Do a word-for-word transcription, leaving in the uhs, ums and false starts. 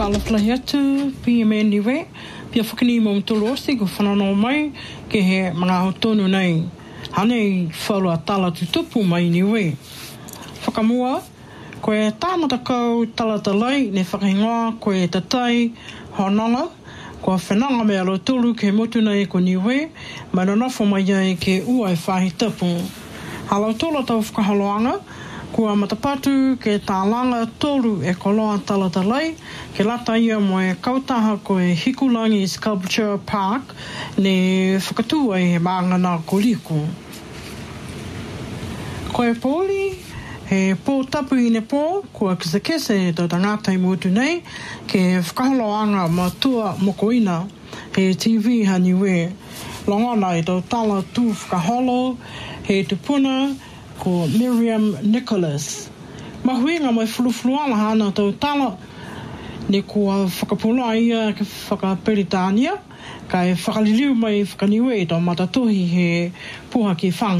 whakalaplahi atu, pia me niwe, pia whakini mo mtolosi ko whanano mai ke he mga hotonu nei. Hanei whaurua tala tutupu mai niwe. Whakamua, koe tāmata kau talatalai ne whakahingoa koe tatai honanga, ko whenanga me alo tulu ke motu nei ko niwe, mai no nofo mai ai ke ua e whahi tapu. Halau tola tau whakahaloanga, kua matapatu ke tālanga tolu e koloa talatalai, ke lata ia mo e kautaha ko e Hikulangi Sculpture Park, ne whakatua e he maangana ko liku. Ko e pōli, he pō tapu i ne pō, kua kisekese tau tangatai motu nei, ke whakahaloanga matua mokoina, he T V haniwe. Longana i tau tala tū whakaholo, he tupuna, ko Miriam Nicholas. Mahuinga mai fulufuluala hana tau tala, ne kua whakapula ia ke whakaperitania, kai whakaliliu mai whakaniwe i tau matatohi he puha ki whang.